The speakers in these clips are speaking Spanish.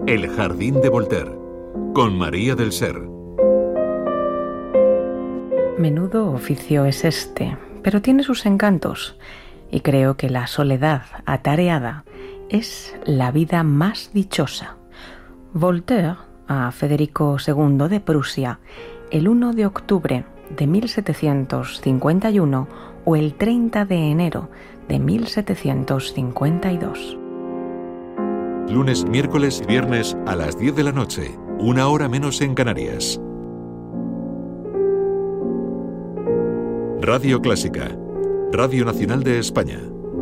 El jardín de Voltaire, con María del Ser. Menudo oficio es este, pero tiene sus encantos, y creo que la soledad atareada es la vida más dichosa. Voltaire, a Federico II de Prusia, el 1 de octubre de 1751 o el 30 de enero de 1752. Lunes, miércoles y viernes a las 10 de la noche, 1 hora menos en Canarias. Radio Clásica, Radio Nacional de España.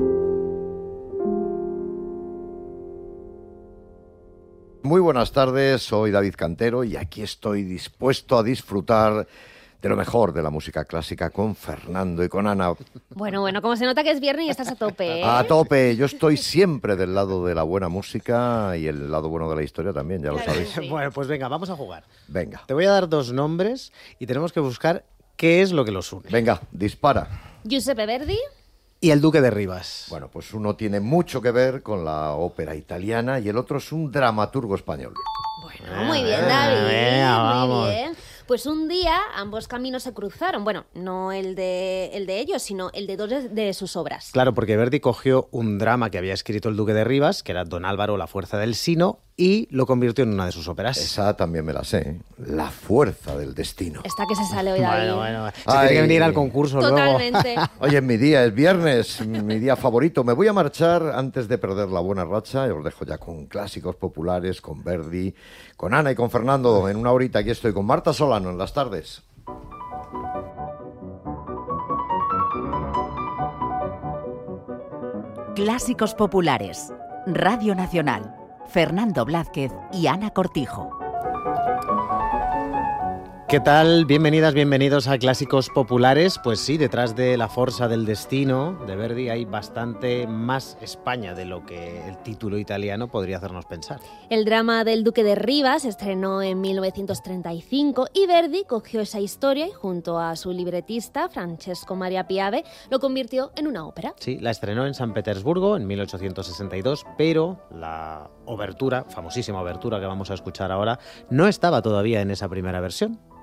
Muy buenas tardes, soy David Cantero y aquí estoy dispuesto a disfrutar de lo mejor de la música clásica con Fernando y con Ana. Bueno, como se nota que es viernes y estás a tope, ¿eh? A tope, yo estoy siempre del lado de la buena música y el lado bueno de la historia también, ya lo sabéis. Sí. Bueno, pues venga, vamos a jugar. Venga. Te voy a dar 2 nombres y tenemos que buscar qué es lo que los une. Venga, dispara. Giuseppe Verdi. Y el Duque de Rivas. Bueno, pues uno tiene mucho que ver con la ópera italiana y el otro es un dramaturgo español. Bueno, muy bien, David. vamos. Muy bien. Pues un día ambos caminos se cruzaron. Bueno, no el de ellos, sino el de 2 de sus obras. Claro, porque Verdi cogió un drama que había escrito el Duque de Rivas, que era Don Álvaro, la fuerza del Sino, y lo convirtió en una de sus óperas. Esa también me la sé, ¿eh? La fuerza del destino. Esta que se sale hoy, David. Bueno. Se tiene que venir al concurso Totalmente. luego. Oye, es mi día, es viernes, mi día favorito. Me voy a marchar antes de perder la buena racha. Os dejo ya con clásicos populares, con Verdi, con Ana y con Fernando. En una horita aquí estoy con Marta Solano en las tardes. Clásicos populares. Radio Nacional. Fernando Blázquez y Ana Cortijo. ¿Qué tal? Bienvenidas, bienvenidos a Clásicos Populares. Pues sí, detrás de La Forza del Destino de Verdi hay bastante más España de lo que el título italiano podría hacernos pensar. El drama del Duque de Rivas se estrenó en 1935 y Verdi cogió esa historia y junto a su libretista Francesco Maria Piave lo convirtió en una ópera. Sí, la estrenó en San Petersburgo en 1862, pero la obertura, famosísima obertura que vamos a escuchar ahora, no estaba todavía en esa primera versión.